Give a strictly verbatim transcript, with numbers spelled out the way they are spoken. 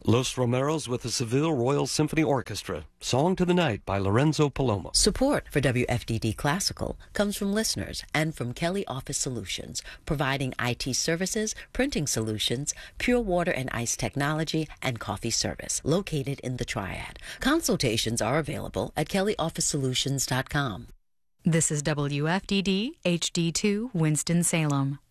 Los Romeros with the Seville Royal Symphony Orchestra. Song to the Night by Lorenzo Palomo. Support for W F D D Classical comes from listeners and from Kelly Office Solutions, providing I T services, printing solutions, pure water and ice technology, and coffee service, located in the Triad. Consultations are available at kelly office solutions dot com. This is W F D D H D two Winston-Salem.